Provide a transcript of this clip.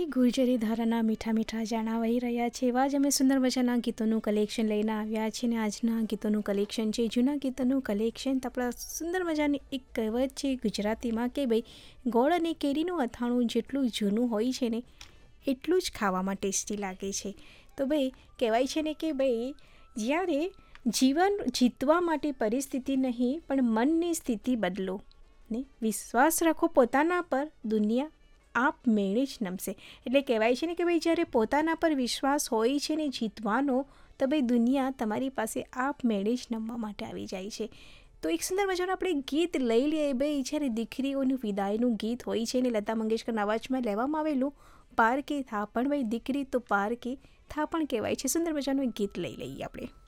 ગુર્જરી ધારાના મીઠા મીઠા જાણા વહી રહ્યા છે. એવા જ અમે સુંદર મજાના ગીતોનું કલેક્શન લઈને આવ્યા છીએ અને આજના ગીતોનું કલેક્શન છે જૂના ગીતોનું કલેક્શન. તો આપણા સુંદર મજાની એક કહેવત છે ગુજરાતીમાં કે ભાઈ ગોળ અને કેરીનું અથાણું જેટલું જૂનું હોય છે ને એટલું જ ખાવામાં ટેસ્ટી લાગે છે. તો ભાઈ કહેવાય છે ને કે ભાઈ જ્યારે જીવન જીતવા માટે પરિસ્થિતિ નહીં પણ મનની સ્થિતિ બદલો ને વિશ્વાસ રાખો પોતાના પર, દુનિયા આપ મેળે જ નમશે. એટલે કહેવાય છે ને કે ભાઈ જ્યારે પોતાના પર વિશ્વાસ હોય છે ને જીતવાનો, તો ભાઈ દુનિયા તમારી પાસે આપ મેળે જ નમવા માટે આવી જાય છે. તો એક સુંદર મજાનું આપણે ગીત લઈ લઈએ ભાઈ, જ્યારે દીકરીઓનું વિદાયનું ગીત હોય છે ને લતા મંગેશકરના અવાજમાં લેવામાં આવેલું પાર કે થા પણ ભાઈ દીકરી તો પાર કે થા પણ કહેવાય છે. સુંદર મજાનું એક ગીત લઈ લઈએ આપણે.